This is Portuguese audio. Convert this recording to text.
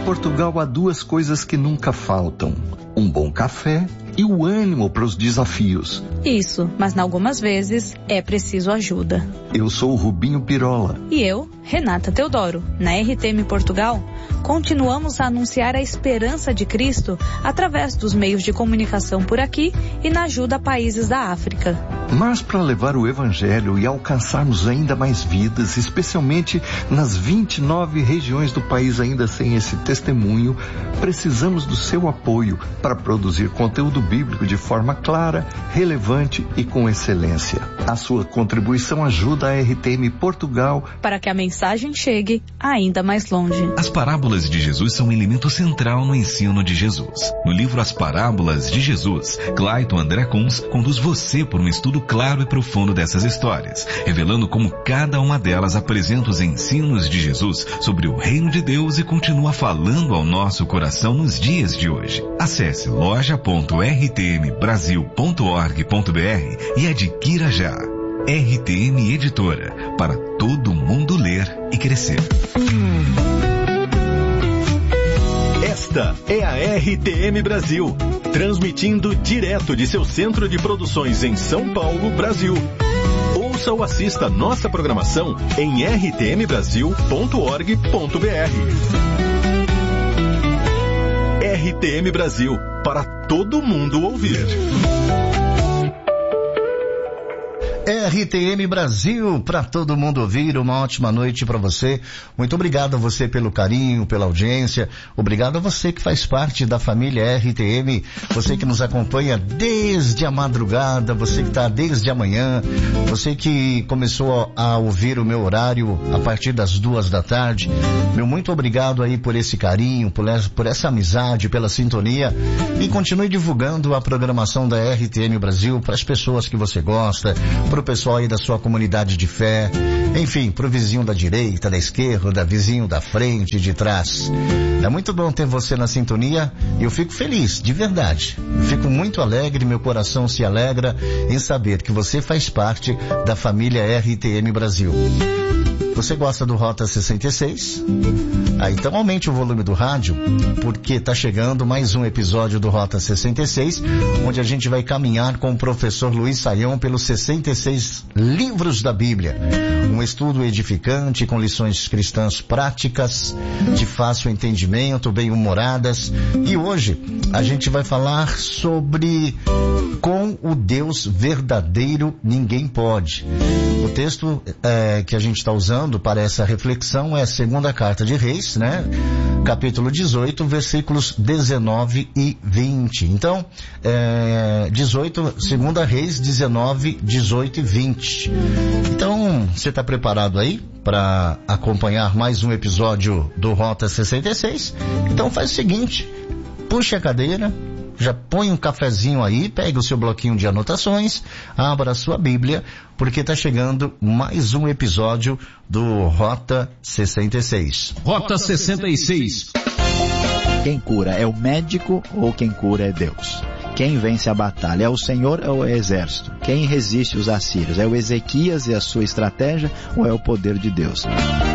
Portugal há duas coisas que nunca faltam: um bom café e o ânimo para os desafios. Isso, mas algumas vezes é preciso ajuda. Eu sou o Rubinho Pirola. E eu, Renata Teodoro. Na RTM Portugal, continuamos a anunciar a esperança de Cristo através dos meios de comunicação por aqui e na ajuda a países da África. Mas para levar o Evangelho e alcançarmos ainda mais vidas, especialmente nas 29 regiões do país ainda sem esse testemunho, precisamos do seu apoio para produzir conteúdo bíblico de forma clara, relevante e com excelência. A sua contribuição ajuda a RTM Portugal para que a mensagem chegue ainda mais longe. As parábolas de Jesus são um elemento central no ensino de Jesus. No livro As Parábolas de Jesus, Clayton André Kunz conduz você por um estudo claro e profundo dessas histórias, revelando como cada uma delas apresenta os ensinos de Jesus sobre o reino de Deus e continua falando ao nosso coração nos dias de hoje. Acesse loja.rtmbrasil.org.br e adquira já. RTM Editora, para todo mundo ler e crescer. Esta é a RTM Brasil, transmitindo direto de seu centro de produções em São Paulo, Brasil. Ouça ou assista nossa programação em rtmbrasil.org.br. RTM Brasil, para todo mundo ouvir. RTM Brasil, para todo mundo ouvir. Uma ótima noite para você. Muito obrigado a você pelo carinho, pela audiência. Obrigado a você que faz parte da família RTM, você que nos acompanha desde a madrugada, você que está desde amanhã, você que começou a ouvir o meu horário a partir das 2 da tarde. Meu muito obrigado aí por esse carinho, por essa amizade, pela sintonia, e continue divulgando a programação da RTM Brasil para as pessoas que você gosta, para o pessoal aí da sua comunidade de fé, enfim, para o vizinho da direita, da esquerda, vizinho da frente, de trás. É muito bom ter você na sintonia e eu fico feliz, de verdade. Fico muito alegre, meu coração se alegra em saber que você faz parte da família RTM Brasil. Você gosta do Rota 66? Então aumente o volume do rádio, porque está chegando mais um episódio do Rota 66, onde a gente vai caminhar com o professor Luiz Saião pelos 66 livros da Bíblia. Um estudo edificante com lições cristãs práticas, de fácil entendimento, bem-humoradas. E hoje a gente vai falar sobre com o Deus verdadeiro ninguém pode. O texto que a gente está usando para essa reflexão é a segunda carta de Reis, né? Capítulo 18, versículos 19 e 20. Então, 18, segunda Reis 19, 18 e 20. Então, você está preparado aí para acompanhar mais um episódio do Rota 66? Então faz o seguinte, puxa a cadeira, já põe um cafezinho aí, pega o seu bloquinho de anotações, abra a sua Bíblia, porque está chegando mais um episódio do Rota 66. Rota 66. Quem cura é o médico ou quem cura é Deus? Quem vence a batalha é o Senhor ou é o exército? Quem resiste os assírios? É o Ezequias e a sua estratégia ou é o poder de Deus?